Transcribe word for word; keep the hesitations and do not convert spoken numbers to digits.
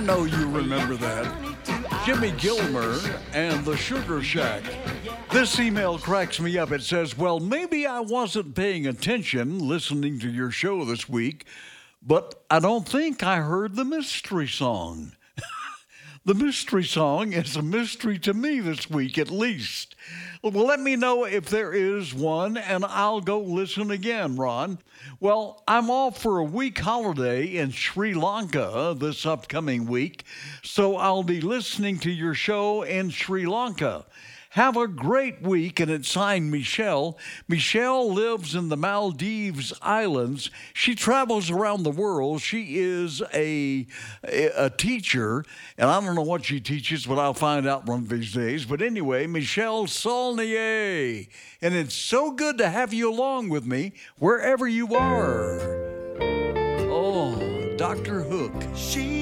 know you remember that. Jimmy Gilmer and the Sugar Shack. This email cracks me up. It says, well, maybe I wasn't paying attention listening to your show this week, but I don't think I heard the mystery song. The mystery song is a mystery to me this week, at least. Well, let me know if there is one, and I'll go listen again, Ron. Well, I'm off for a week holiday in Sri Lanka this upcoming week, so I'll be listening to your show in Sri Lanka. Have a great week, and it's signed Michelle. Michelle lives in the Maldives Islands. She travels around the world. She is a, a, a teacher, and I don't know what she teaches, but I'll find out one of these days. But anyway, Michelle Saulnier, and it's so good to have you along with me wherever you are. Oh, Doctor Hook. She